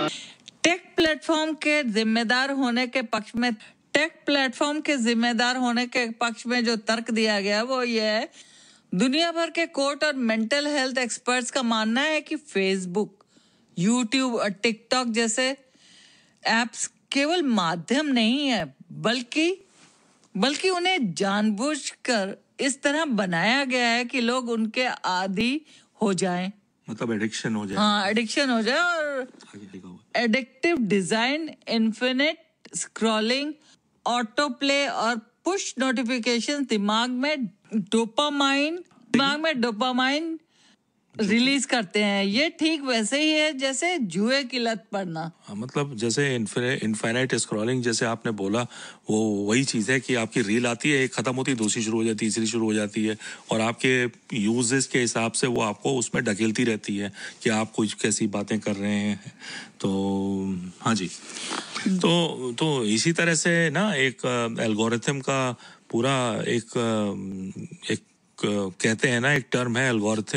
Take platform के जिम्मेदार होने के पक्ष में जो तर्क दिया गया वो ये है, दुनिया भर के कोर्ट और मेंटल हेल्थ एक्सपर्ट्स का मानना है कि फेसबुक, यूट्यूब और टिकटॉक जैसे एप्स केवल माध्यम नहीं है, बल्कि उन्हें जानबूझकर इस तरह बनाया गया है कि लोग उनके आदी हो जाएं, मतलब एडिक्शन हो जाए। हाँ, एडिक्शन हो जाए। और addictive design, infinite scrolling, auto play और पुश नोटिफिकेशन दिमाग में डोपामाइन रिलीज करते हैं। ये ठीक वैसे ही है जैसे जुए की लत पड़ना। मतलब जैसे इनफाइनाइट स्क्रॉलिंग जैसे आपने बोला, वो वही चीज है कि आपकी रील आती है, एक खत्म होती है, दूसरी शुरू हो जाती है, तीसरी शुरू हो जाती है, और आपके यूजेस के हिसाब से वो आपको उसमें ढकेलती रहती है कि आप कुछ कैसी बातें कर रहे हैं। तो हाँ जी, तो इसी तरह से ना एक एल्गोरिथम का पूरा एक कहते हैं ना, एक टर्म है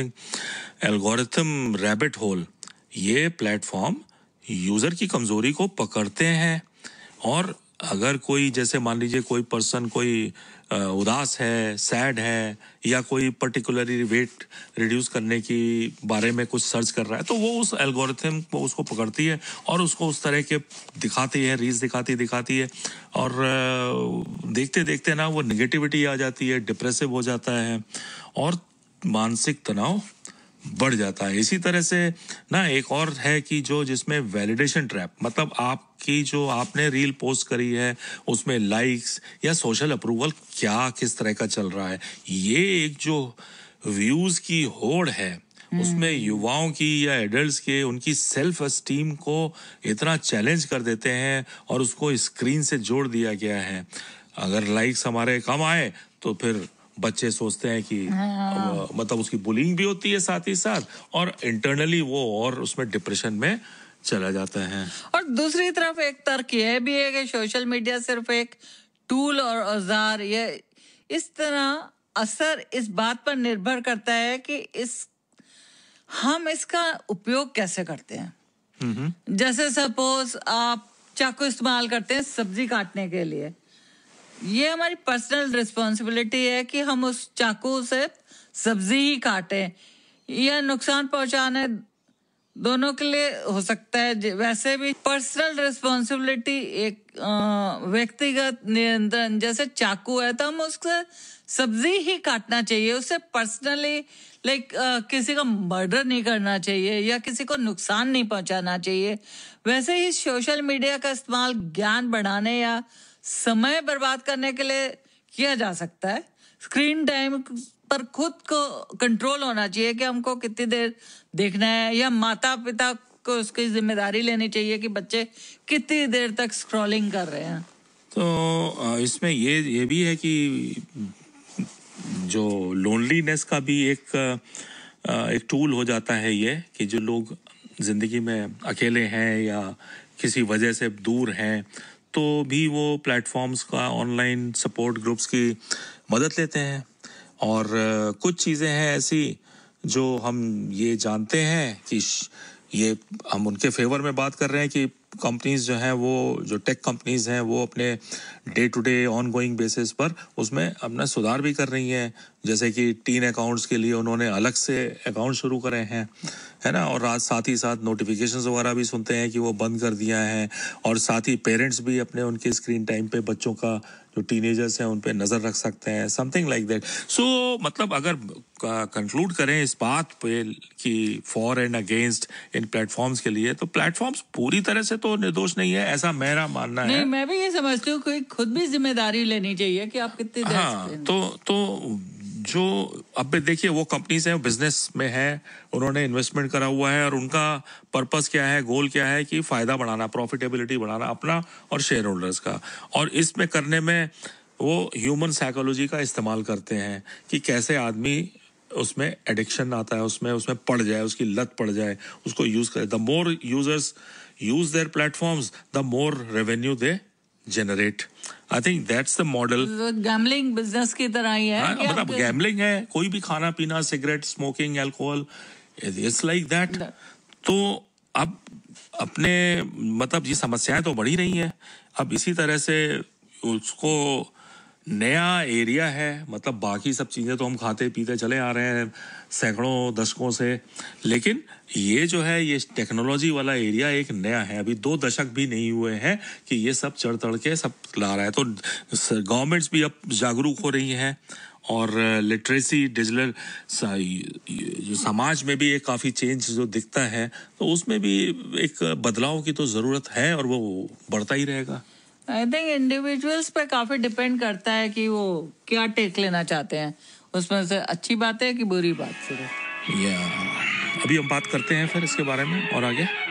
एल्गोरिथम रैबिट होल। ये प्लेटफॉर्म यूजर की कमजोरी को पकड़ते हैं, और अगर कोई, जैसे मान लीजिए कोई पर्सन कोई उदास है, सैड है, या कोई पर्टिकुलरली वेट रिड्यूस करने की बारे में कुछ सर्च कर रहा है, तो वो उस एल्गोरिथम को उसको पकड़ती है और उसको उस तरह के दिखाती है, रील्स दिखाती है, और देखते देखते ना वो नेगेटिविटी आ जाती है, डिप्रेसिव हो जाता है और मानसिक तनाव बढ़ जाता है। इसी तरह से ना एक और है कि जिसमें वैलिडेशन ट्रैप, मतलब आपकी जो आपने रील पोस्ट करी है उसमें लाइक्स या सोशल अप्रूवल किस तरह का चल रहा है, ये एक जो व्यूज की होड़ है उसमें युवाओं की या एडल्ट्स के उनकी सेल्फ एस्टीम को इतना चैलेंज कर देते हैं और उसको स्क्रीन से जोड़ दिया गया है। अगर लाइक्स हमारे कम आए तो फिर बच्चे सोचते हैं कि मतलब उसकी बुलिंग भी होती है साथ ही साथ, और इंटरनली वो और उसमें डिप्रेशन में चला जाता है। और दूसरी तरफ एक तर्क यह भी है कि सोशल मीडिया सिर्फ एक टूल और औजार, ये इस तरह असर इस बात पर निर्भर करता है कि हम इसका उपयोग कैसे करते हैं। जैसे सपोज आप चाकू इस्तेमाल करते हैं सब्जी काटने के लिए, ये हमारी पर्सनल रिस्पॉन्सिबिलिटी है कि हम उस चाकू से सब्जी ही काटें, या नुकसान पहुंचाने दोनों के लिए हो सकता है। वैसे भी पर्सनल रिस्पॉन्सिबिलिटी एक व्यक्तिगत नियंत्रण, जैसे चाकू है तो हम उससे सब्जी ही काटना चाहिए, उससे पर्सनली किसी का मर्डर नहीं करना चाहिए या किसी को नुकसान नहीं पहुंचाना चाहिए। वैसे ही सोशल मीडिया का इस्तेमाल ज्ञान बढ़ाने या समय बर्बाद करने के लिए किया जा सकता है। स्क्रीन टाइम पर खुद को कंट्रोल होना चाहिए कि हमको कितनी देर देखना है, या माता पिता को उसकी जिम्मेदारी लेनी चाहिए कि बच्चे कितनी देर तक स्क्रॉलिंग कर रहे हैं। तो इसमें ये भी है कि जो लोनलीनेस का भी एक टूल हो जाता है ये, कि जो लोग जिंदगी में अकेले हैं या किसी वजह से दूर हैं, तो भी वो प्लेटफॉर्म्स का, ऑनलाइन सपोर्ट ग्रुप्स की मदद लेते हैं। और कुछ चीज़ें हैं ऐसी जो हम ये जानते हैं कि ये हम उनके फेवर में बात कर रहे हैं कि कंपनीज जो हैं, वो जो टेक कंपनीज हैं, वो अपने day to day on going basis पर उसमें अपना सुधार भी कर रही हैं। जैसे कि टीन अकाउंट्स के लिए उन्होंने अलग से अकाउंट शुरू करे हैं, है ना, और साथ ही साथ नोटिफिकेशंस वगैरह भी सुनते हैं कि वो बंद कर दिया है, और साथ ही पेरेंट्स भी अपने उनके स्क्रीन टाइम पे बच्चों का, जो टीनेजर्स हैं, उन पे नज़र रख सकते हैं, समथिंग लाइक दैट। सो मतलब अगर कंक्लूड करें इस बात पे कि for and against in platforms के लिए, तो प्लेटफॉर्म्स पूरी तरह से तो निर्दोष नहीं है, ऐसा मेरा मानना है। नहीं, मैं भी ये समझती हूँ कि खुद भी जिम्मेदारी लेनी चाहिए कि आप कितनी देर। हाँ, तो जो अब देखिए, वो कंपनीज हैं, बिजनेस में है, उन्होंने इन्वेस्टमेंट करा हुआ है, और उनका पर्पस क्या है, गोल क्या है कि फायदा बढ़ाना, प्रॉफिटेबिलिटी बढ़ाना अपना और शेयर होल्डर्स का। और इसमें करने में वो ह्यूमन साइकोलॉजी का इस्तेमाल करते हैं कि कैसे आदमी उसमें एडिक्शन आता है, उसमें पड़ जाए, उसकी लत पड़ जाए, उसको यूज करे। The more users use their platforms, the more revenue they generate. I think that's the model. Gambling business की तरह ही है। हाँ, मतलब गैम्बलिंग है, कोई भी खाना पीना, cigarette, smoking, alcohol, it's like that. तो अब अपने मतलब ये समस्याएं तो बढ़ी रही हैं। अब इसी तरह से उसको नया एरिया है, मतलब बाकी सब चीज़ें तो हम खाते पीते चले आ रहे हैं सैकड़ों दशकों से, लेकिन ये जो है ये टेक्नोलॉजी वाला एरिया एक नया है। अभी 2 दशक भी नहीं हुए हैं कि ये सब चढ़ तड़ के सब ला रहा है। तो गवर्नमेंट्स भी अब जागरूक हो रही हैं और लिटरेसी डिजिटल जो समाज में भी एक काफ़ी चेंज जो दिखता है, तो उसमें भी एक बदलाव की तो ज़रूरत है और वो बढ़ता ही रहेगा। आई थिंक इंडिविजुअल्स पे काफी डिपेंड करता है कि वो क्या टेक लेना चाहते हैं, उसमें से अच्छी बात है कि बुरी बात सिर्फ। या अभी हम बात करते हैं फिर इसके बारे में और आगे।